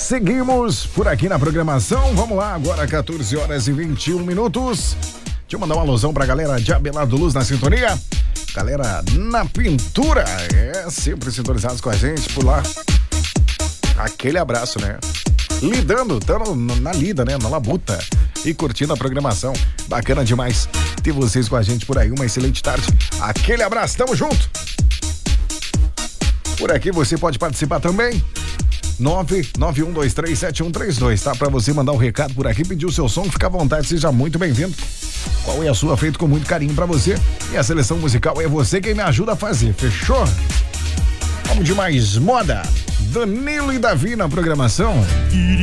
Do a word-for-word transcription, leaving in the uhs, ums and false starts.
Seguimos por aqui na programação. Vamos lá, agora quatorze horas e vinte e um minutos. Deixa eu mandar uma alusão pra galera de Abelardo Luz na sintonia. Galera na pintura, é, sempre sintonizados com a gente por lá. Aquele abraço, né? Lidando, estamos na lida, né? Na labuta e curtindo a programação. Bacana demais ter vocês com a gente por aí. Uma excelente tarde. Aquele abraço, tamo junto. Por aqui você pode participar também. nove nove um dois três sete um três dois, tá? Pra você mandar um recado por aqui, pedir o seu som, fica à vontade, seja muito bem-vindo. Qual é a sua? Feito com muito carinho pra você. E a seleção musical é você quem me ajuda a fazer, fechou? Vamos de mais moda. Danilo e Davi na programação.